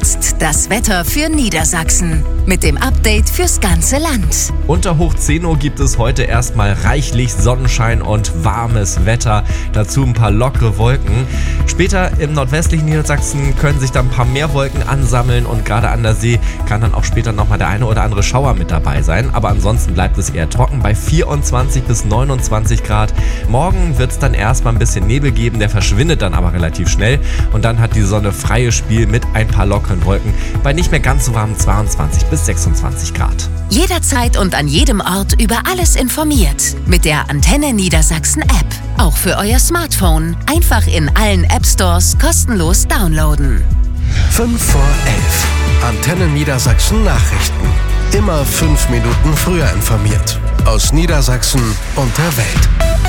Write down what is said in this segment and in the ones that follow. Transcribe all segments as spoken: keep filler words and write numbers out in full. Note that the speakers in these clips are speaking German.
jetzt das Wetter für Niedersachsen mit dem Update fürs ganze Land. Unter hoch zehn Uhr gibt es heute erstmal reichlich Sonnenschein und warmes Wetter. Dazu ein paar lockere Wolken. Später im nordwestlichen Niedersachsen können sich dann ein paar mehr Wolken ansammeln und gerade an der See kann dann auch später nochmal der eine oder andere Schauer mit dabei sein. Aber ansonsten bleibt es eher trocken bei vierundzwanzig bis neunundzwanzig Grad. Morgen wird es dann erstmal ein bisschen Nebel geben, der verschwindet dann aber relativ schnell und dann hat die Sonne freies Spiel mit ein paar lockeren Wolken bei nicht mehr ganz so warmen zweiundzwanzig bis sechsundzwanzig Grad. Jederzeit und an jedem Ort über alles informiert mit der Antenne Niedersachsen App. Auch für euer Smartphone. Einfach in allen App Stores kostenlos downloaden. fünf vor elf. Antenne Niedersachsen Nachrichten. Immer fünf Minuten früher informiert. Aus Niedersachsen und der Welt.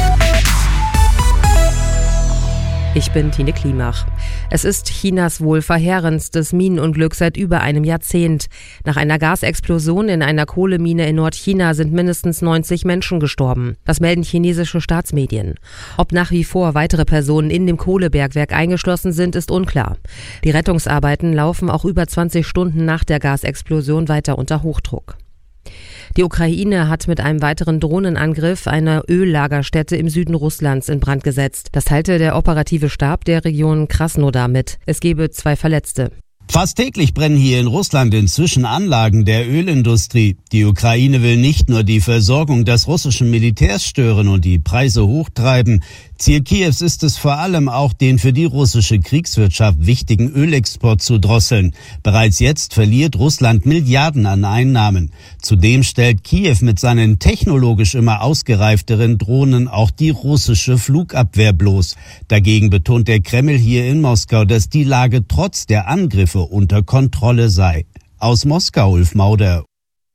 Ich bin Tine Klimach. Es ist Chinas wohl verheerendstes Minenunglück seit über einem Jahrzehnt. Nach einer Gasexplosion in einer Kohlemine in Nordchina sind mindestens neunzig Menschen gestorben. Das melden chinesische Staatsmedien. Ob nach wie vor weitere Personen in dem Kohlebergwerk eingeschlossen sind, ist unklar. Die Rettungsarbeiten laufen auch über zwanzig Stunden nach der Gasexplosion weiter unter Hochdruck. Die Ukraine hat mit einem weiteren Drohnenangriff eine Öllagerstätte im Süden Russlands in Brand gesetzt. Das teilte der operative Stab der Region Krasnodar mit. Es gebe zwei Verletzte. Fast täglich brennen hier in Russland inzwischen Anlagen der Ölindustrie. Die Ukraine will nicht nur die Versorgung des russischen Militärs stören und die Preise hochtreiben. Ziel Kiews ist es vor allem auch, den für die russische Kriegswirtschaft wichtigen Ölexport zu drosseln. Bereits jetzt verliert Russland Milliarden an Einnahmen. Zudem stellt Kiew mit seinen technologisch immer ausgereifteren Drohnen auch die russische Flugabwehr bloß. Dagegen betont der Kreml hier in Moskau, dass die Lage trotz der Angriffe unter Kontrolle sei. Aus Moskau, Ulf Mauder.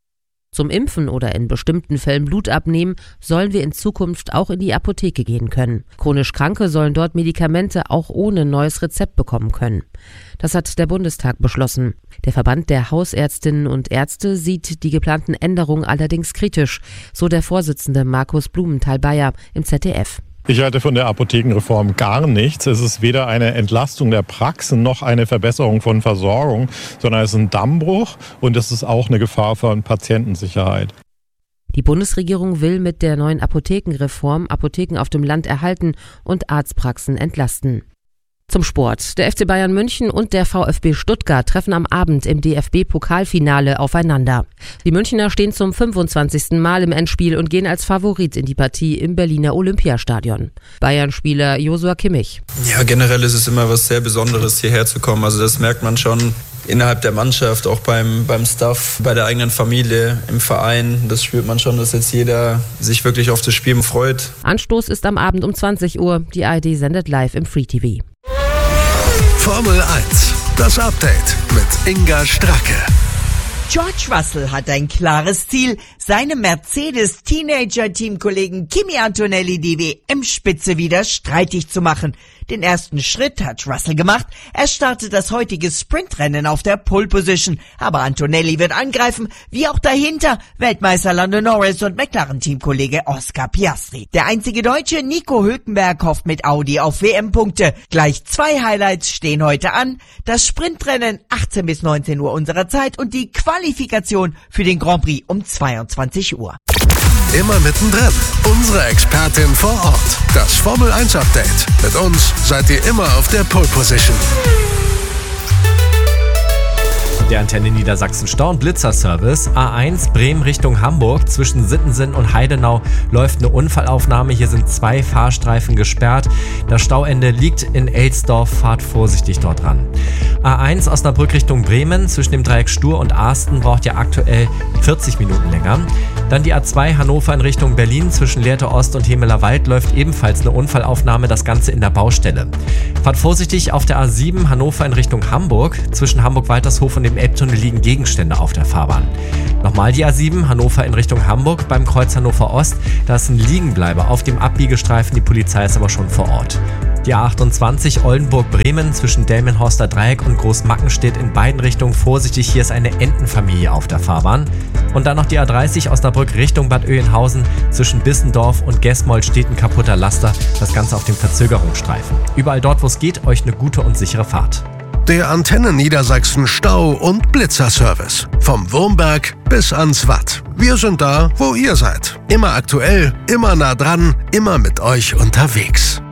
Zum Impfen oder in bestimmten Fällen Blut abnehmen, sollen wir in Zukunft auch in die Apotheke gehen können. Chronisch Kranke sollen dort Medikamente auch ohne neues Rezept bekommen können. Das hat der Bundestag beschlossen. Der Verband der Hausärztinnen und Ärzte sieht die geplanten Änderungen allerdings kritisch, so der Vorsitzende Markus Blumenthal-Bayer im Z D F. Ich halte von der Apothekenreform gar nichts. Es ist weder eine Entlastung der Praxen noch eine Verbesserung von Versorgung, sondern es ist ein Dammbruch und es ist auch eine Gefahr für Patientensicherheit. Die Bundesregierung will mit der neuen Apothekenreform Apotheken auf dem Land erhalten und Arztpraxen entlasten. Zum Sport. Der F C Bayern München und der VfB Stuttgart treffen am Abend im D F B-Pokalfinale aufeinander. Die Münchner stehen zum fünfundzwanzigsten Mal im Endspiel und gehen als Favorit in die Partie im Berliner Olympiastadion. Bayern-Spieler Joshua Kimmich. Ja, generell ist es immer was sehr Besonderes, hierher zu kommen. Also das merkt man schon innerhalb der Mannschaft, auch beim, beim Staff, bei der eigenen Familie, im Verein. Das spürt man schon, dass jetzt jeder sich wirklich auf das Spiel freut. Anstoß ist am Abend um zwanzig Uhr. Die A R D sendet live im Free T V. Formel eins, das Update mit Inga Stracke. George Russell hat ein klares Ziel, seinem Mercedes-Teenager-Teamkollegen Kimi Antonelli die W M-Spitze wieder streitig zu machen. Den ersten Schritt hat Russell gemacht. Er startet das heutige Sprintrennen auf der Pole Position. Aber Antonelli wird angreifen, wie auch dahinter Weltmeister Lando Norris und McLaren-Teamkollege Oscar Piastri. Der einzige Deutsche, Nico Hülkenberg, hofft mit Audi auf W M-Punkte. Gleich zwei Highlights stehen heute an. Das Sprintrennen achtzehn bis neunzehn Uhr unserer Zeit und die Qualifikation für den Grand Prix um zweiundzwanzig Uhr. Immer mittendrin. Unsere Expertin vor Ort. Das Formel eins Update. Mit uns seid ihr immer auf der Pole Position. Der Antenne Niedersachsen Stau- und Blitzerservice. A eins Bremen Richtung Hamburg. Zwischen Sittensen und Heidenau läuft eine Unfallaufnahme. Hier sind zwei Fahrstreifen gesperrt. Das Stauende liegt in Elsdorf. Fahrt vorsichtig dort ran. A eins Osnabrück Richtung Bremen. Zwischen dem Dreieck Stur und Arsten braucht ihr aktuell vierzig Minuten länger. Dann die A zwei Hannover in Richtung Berlin. Zwischen Lehrte Ost und Hemeler Wald läuft ebenfalls eine Unfallaufnahme. Das Ganze in der Baustelle. Fahrt vorsichtig auf der A sieben Hannover in Richtung Hamburg. Zwischen Hamburg-Waltershof und dem Elbtunnel liegen Gegenstände auf der Fahrbahn. Nochmal die A sieben Hannover in Richtung Hamburg beim Kreuz Hannover Ost. Da ist ein Liegenbleiber auf dem Abbiegestreifen. Die Polizei ist aber schon vor Ort. Die A achtundzwanzig Oldenburg-Bremen zwischen Delmenhorster Dreieck und Großmackenstedt in beiden Richtungen vorsichtig. Hier ist eine Entenfamilie auf der Fahrbahn. Und dann noch die A dreißig Osnabrück Richtung Bad Oeynhausen. Zwischen Bissendorf und Gesmold steht ein kaputter Laster. Das Ganze auf dem Verzögerungsstreifen. Überall dort, wo es geht, euch eine gute und sichere Fahrt. Der Antenne Niedersachsen Stau- und Blitzerservice. Vom Wurmberg bis ans Watt. Wir sind da, wo ihr seid. Immer aktuell, immer nah dran, immer mit euch unterwegs.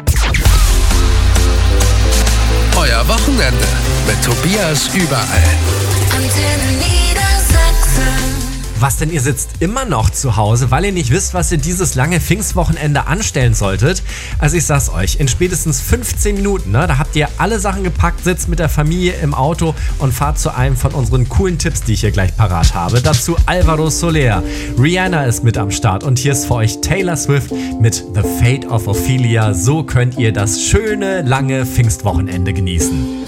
Euer Wochenende mit Tobias überall. Antenne Niedersachsen. Was denn, ihr sitzt immer noch zu Hause, weil ihr nicht wisst, was ihr dieses lange Pfingstwochenende anstellen solltet? Also ich sag's euch, in spätestens fünfzehn Minuten, ne, da habt ihr alle Sachen gepackt, sitzt mit der Familie im Auto und fahrt zu einem von unseren coolen Tipps, die ich hier gleich parat habe. Dazu Alvaro Soler. Rihanna ist mit am Start und hier ist für euch Taylor Swift mit The Fate of Ophelia. So könnt ihr das schöne, lange Pfingstwochenende genießen.